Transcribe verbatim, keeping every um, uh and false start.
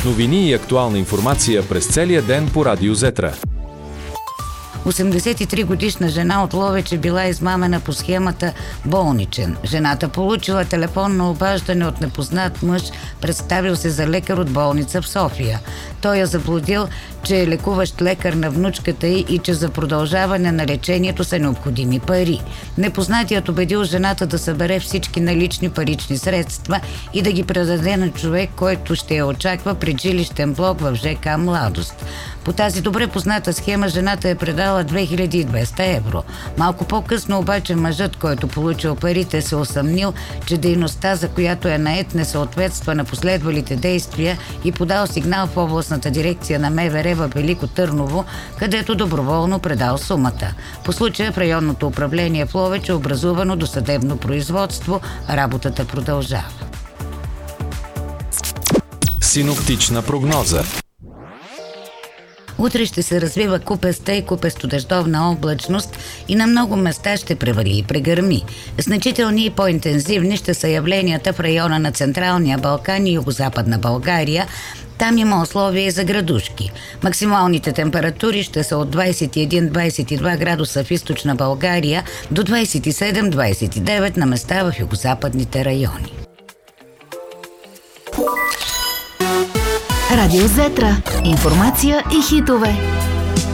Новини и актуална информация през целия ден по Радио Зетра. осемдесет и три годишна жена от Ловеч е била измамена по схемата болничен. Жената получила телефонно обаждане от непознат мъж, представил се за лекар от болница в София. Той я заблудил, че е лекуващ лекар на внучката й и че за продължаване на лечението са необходими пари. Непознатият убедил жената да събере всички налични парични средства и да ги предаде на човек, който ще я очаква пред жилищен блок в ЖК Младост. По тази добре позната схема жената е предала две хиляди и двеста евро. Малко по-късно обаче мъжът, който получил парите, се усъмнил, че дейността, за която е нает, не съответства на последвалите действия и подал сигнал в областната дирекция на МВР в Велико Търново, където доброволно предал сумата. По случая в районното управление в Ловеч е образувано досъдебно производство, работата продължава. Синоптична прогноза. Утре ще се развива купеста и купесто-дъждовна облачност и на много места ще превали и прегърми. Значителни и по-интензивни ще са явленията в района на Централния Балкан и Югозападна България. Там има условия и за градушки. Максималните температури ще са от двадесет и един до двадесет и два градуса в източна България до двадесет и седем до двадесет и девет на места в югозападните райони. Радио Зетра. Информация и хитове.